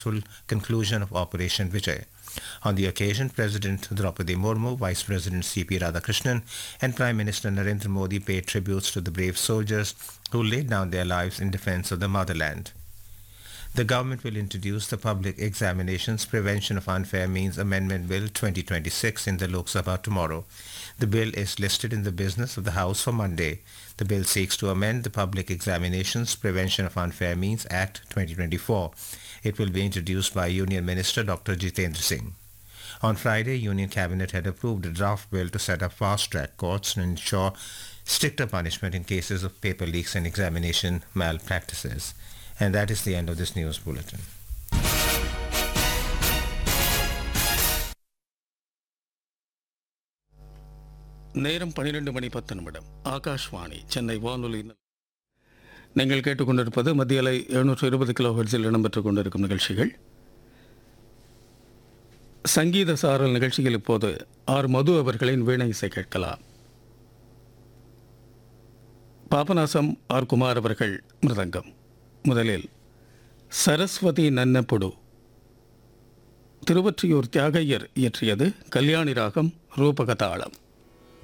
full conclusion of Operation Vijay. On the occasion, President Draupadi Murmu, Vice President C.P. Radhakrishnan, and Prime Minister Narendra Modi paid tributes to the brave soldiers who laid down their lives in defense of the motherland. The government will introduce the Public Examinations Prevention of Unfair Means Amendment Bill 2026 in the Lok Sabha tomorrow. The bill is listed in the business of the House for Monday. The bill seeks to amend the Public Examinations Prevention of Unfair Means Act 2024. It will be introduced by Union Minister Dr. Jitendra Singh. On Friday, Union Cabinet had approved a draft bill to set up fast-track courts and ensure stricter punishment in cases of paper leaks and examination malpractices. And that is the end of this news bulletin. நேரம் 12:10 ஆகாஷ்வாணி சென்னை வானொலி. நீங்கள் கேட்டுக்கொண்டிருப்பது மத்திய அலை 720 கிலோஹெர்ட்ஸில் இடம்பெற்றுக் கொண்டிருக்கும் நிகழ்ச்சிகள். சங்கீத சாரல் நிகழ்ச்சியில் இப்போது ஆர் மது அவர்களின் வீணை இசை கேட்கலாம். பாபநாசம் ஆர் குமார் அவர்கள் மிருதங்கம். முதலில் சரஸ்வதி நன்னப்புடு, திருவொற்றியூர் தியாகையர் இயற்றியது, கல்யாணி ராகம், ரூபகதாளம்.